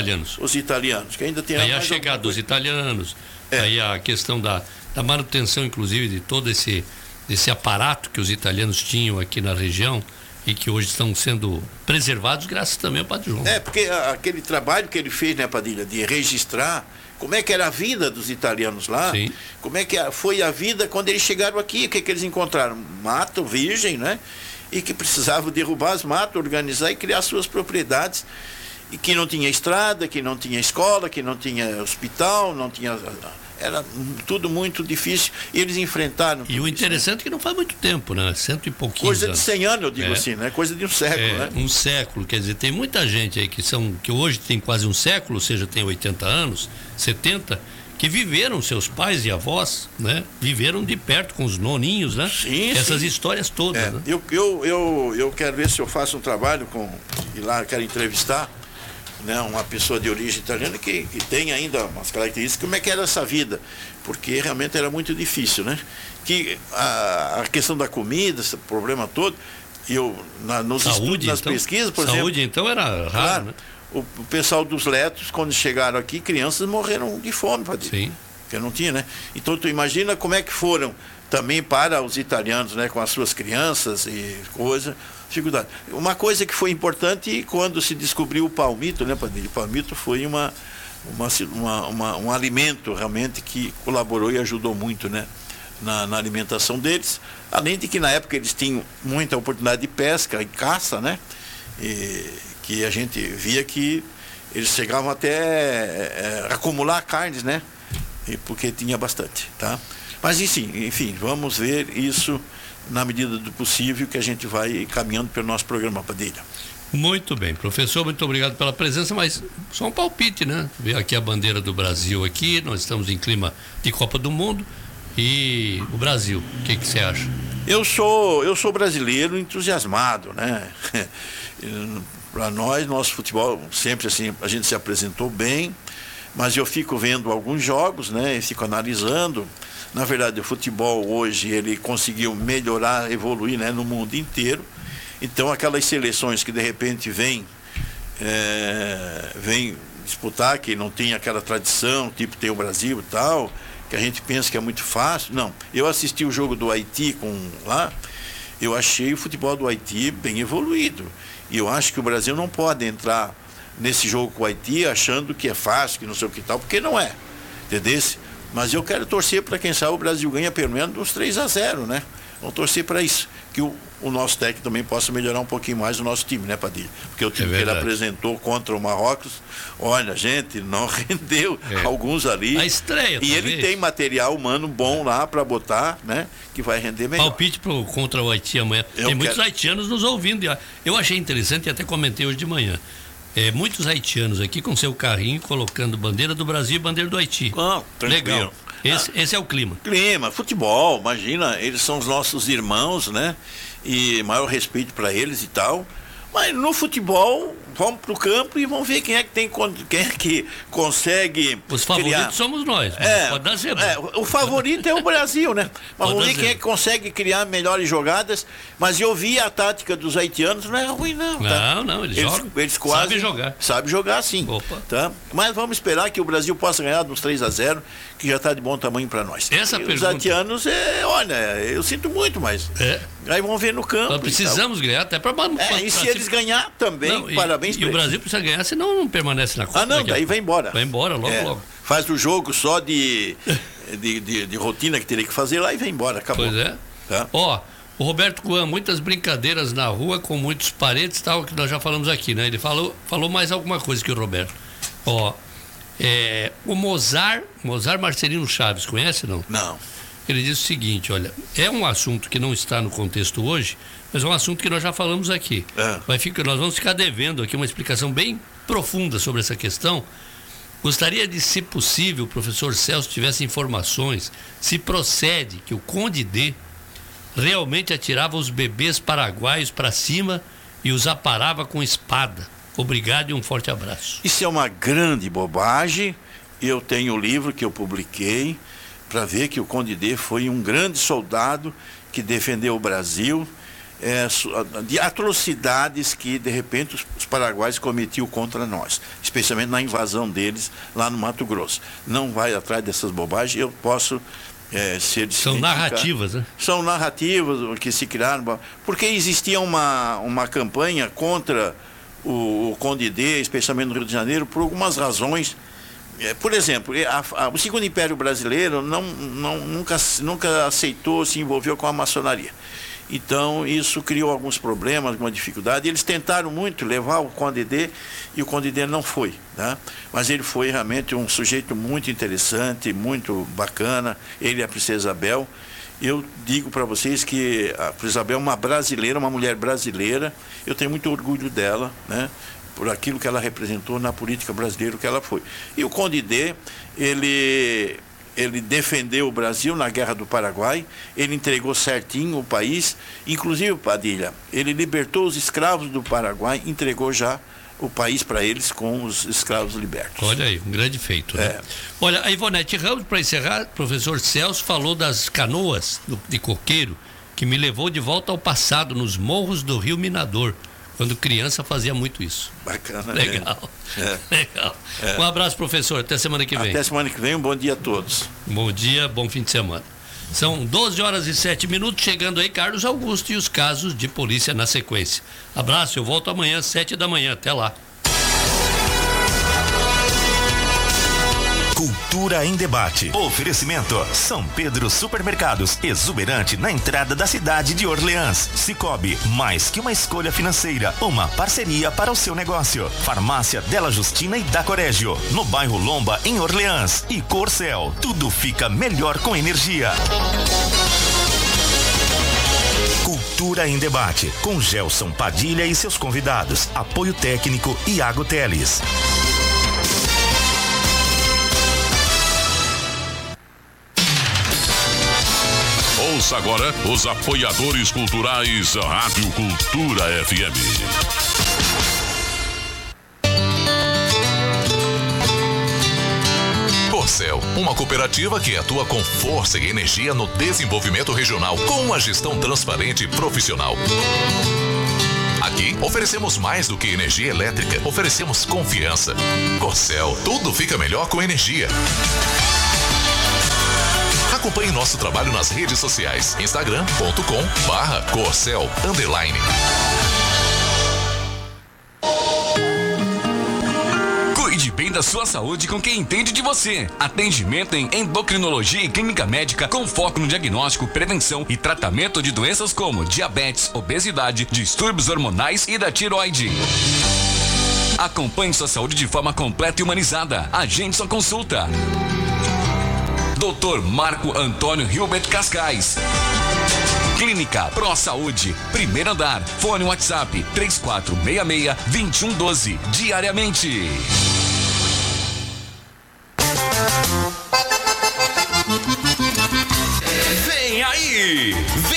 italianos. Os italianos, que ainda tem... Aí a chegada dos italianos, aí a questão da manutenção, inclusive, de todo esse aparato que os italianos tinham aqui na região e que hoje estão sendo preservados graças também ao Padre João. Porque aquele trabalho que ele fez, né, Padilha, de registrar como é que era a vida dos italianos lá. Sim. Como é que foi a vida quando eles chegaram aqui, o que eles encontraram? Mato virgem, né? E que precisavam derrubar as matas, organizar e criar suas propriedades, e que não tinha estrada, que não tinha escola, que não tinha hospital, não tinha... Era tudo muito difícil, e eles enfrentaram tudo. E o interessante é que não faz muito tempo, né? 100 e pouquinhos coisa de 100 anos, eu digo assim, né? Coisa de um século, né? Um século, quer dizer, tem muita gente aí que hoje tem quase um século, ou seja, tem 80 anos, 70, que viveram, seus pais e avós, né? Viveram de perto com os noninhos, né? Sim, essas histórias todas, né? Eu quero ver se eu faço um trabalho e lá quero entrevistar, né, uma pessoa de origem italiana que tem ainda umas características, como é que era essa vida, porque realmente era muito difícil, né? Que a questão da comida, esse problema todo, nos estudos, nas pesquisas, por exemplo... Saúde, então, era raro, claro, né? O pessoal dos Letos, quando chegaram aqui, crianças morreram de fome, Sim. Porque não tinha, né? Então, tu imagina como é que foram também para os italianos, né, com as suas crianças e coisa... dificuldade. Uma coisa que foi importante quando se descobriu o palmito, né, Padilha? O palmito foi um alimento realmente que colaborou e ajudou muito, né, na alimentação deles. Além de que na época eles tinham muita oportunidade de pesca e caça, né? E que a gente via que eles chegavam até acumular carnes, né? Porque tinha bastante, tá? Mas enfim, vamos ver isso na medida do possível, que a gente vai caminhando pelo nosso programa, Padilha. Muito bem, professor, muito obrigado pela presença, mas só um palpite, né? Ver aqui a bandeira do Brasil aqui, nós estamos em clima de Copa do Mundo, e o Brasil, o que você acha? Eu sou brasileiro entusiasmado, né? Para nós, nosso futebol, sempre assim, a gente se apresentou bem, mas eu fico vendo alguns jogos, né? E fico analisando. Na verdade, o futebol hoje, ele conseguiu melhorar, evoluir, né, no mundo inteiro. Então, aquelas seleções que de repente vêm disputar, que não tem aquela tradição, tipo tem o Brasil e tal, que a gente pensa que é muito fácil. Não, eu assisti o jogo do Haiti lá, eu achei o futebol do Haiti bem evoluído. E eu acho que o Brasil não pode entrar nesse jogo com o Haiti achando que é fácil, que não sei o que tal, porque não é. Entendeu? Mas eu quero torcer para, quem sabe, o Brasil ganha pelo menos uns 3-0, né? Vamos torcer para isso. Que o nosso técnico também possa melhorar um pouquinho mais o nosso time, né, Padilha? Porque o time que ele apresentou contra o Marrocos, olha, gente, não rendeu alguns ali. A estreia, e ele tem material humano bom lá para botar, né? Que vai render melhor. Palpite contra o Haiti amanhã. Tem muitos haitianos nos ouvindo. Eu achei interessante e até comentei hoje de manhã. Muitos haitianos aqui com seu carrinho colocando bandeira do Brasil e bandeira do Haiti. Legal. Esse é o clima. Futebol, imagina, eles são os nossos irmãos, né? E maior respeito para eles e tal. Mas no futebol, vamos pro campo e vamos ver quem é que consegue. Os favoritos somos nós. Pode dar zebra. O favorito é o Brasil, né? Mas vamos ver quem é que consegue criar melhores jogadas. Mas eu vi a tática dos haitianos, não é ruim, não. Tá? Não, eles jogam. Eles quase sabem jogar. Sabe jogar, sim. Opa. Tá? Mas vamos esperar que o Brasil possa ganhar uns 3-0, que já está de bom tamanho para nós. Os haitianos, olha, eu sinto muito, mas. Aí vamos ver no campo. Nós precisamos ganhar até para. E se eles ganhar também, parabéns para eles. E o Brasil precisa ganhar, senão não permanece na Copa. Daí vai embora. Vai embora logo. Faz o jogo só de rotina que teria que fazer lá e vai embora, acabou. Pois é. Tá? O Roberto Coan, muitas brincadeiras na rua com muitos parentes, tal, que nós já falamos aqui, né? Ele falou mais alguma coisa que o Roberto. O Mozart Marcelino Chaves, conhece não? Não. Ele diz o seguinte, olha, é um assunto que não está no contexto hoje, mas é um assunto que nós já falamos aqui. Nós vamos ficar devendo aqui uma explicação bem profunda sobre essa questão. Gostaria de, se possível, o professor Celso tivesse informações, se procede que o Conde D realmente atirava os bebês paraguaios para cima e os aparava com espada. Obrigado e um forte abraço. Isso é uma grande bobagem. Eu tenho o livro que eu publiquei para ver que o Conde D foi um grande soldado que defendeu o Brasil de atrocidades que de repente os paraguaios cometiam contra nós, especialmente na invasão deles lá no Mato Grosso. Não vai atrás dessas bobagens, eu posso são narrativas, né? São narrativas que se criaram, porque existia uma campanha contra o Conde D, especialmente no Rio de Janeiro, por algumas razões. Por exemplo, o Segundo Império Brasileiro nunca aceitou, se envolveu com a maçonaria. Então, isso criou alguns problemas, alguma dificuldade. Eles tentaram muito levar o Conde D e o Conde D não foi, né? Mas ele foi realmente um sujeito muito interessante, muito bacana, ele e a Princesa Isabel. Eu digo para vocês que a Princesa Isabel é uma brasileira, uma mulher brasileira. Eu tenho muito orgulho dela, né? Por aquilo que ela representou na política brasileira, que ela foi. E o Conde D, ele defendeu o Brasil na Guerra do Paraguai, ele entregou certinho o país, inclusive, Padilha, ele libertou os escravos do Paraguai, entregou já o país para eles com os escravos libertos. Olha aí, um grande feito, né? Olha, a Ivonete Ramos, para encerrar, o professor Celso falou das canoas de coqueiro, que me levou de volta ao passado, nos morros do Rio Minador. Quando criança fazia muito isso. Bacana. Legal. Legal. Um abraço, professor. Até semana que vem. Até semana que vem. Um bom dia a todos. Bom dia, bom fim de semana. São 12h07, chegando aí Carlos Augusto e os casos de polícia na sequência. Abraço, eu volto amanhã às 7h. Até lá. Cultura em Debate. Oferecimento: São Pedro Supermercados, exuberante na entrada da cidade de Orleans. Cicobi, mais que uma escolha financeira, uma parceria para o seu negócio. Farmácia Della Justina e da Corégio, no bairro Lomba, em Orleans. E Corcel, tudo fica melhor com energia. Cultura em Debate, com Gelson Padilha e seus convidados. Apoio técnico Iago Teles. Ouça agora os apoiadores culturais Rádio Cultura FM. Corcel, uma cooperativa que atua com força e energia no desenvolvimento regional, com uma gestão transparente e profissional. Aqui oferecemos mais do que energia elétrica, oferecemos confiança. Corcel, tudo fica melhor com energia. Acompanhe nosso trabalho nas redes sociais, instagram.com/Corcel_. Cuide bem da sua saúde com quem entende de você. Atendimento em endocrinologia e clínica médica com foco no diagnóstico, prevenção e tratamento de doenças como diabetes, obesidade, distúrbios hormonais e da tiroide. Acompanhe sua saúde de forma completa e humanizada. Agende sua consulta. Dr. Marco Antônio Hilbert Cascais. Clínica Pro Saúde, primeiro andar. Fone WhatsApp 3466-2112. Diariamente. Vem aí!